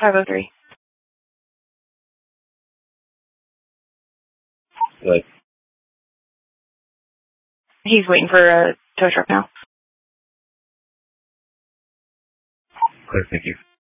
503. Good. He's waiting for a tow truck now. Clear, thank you.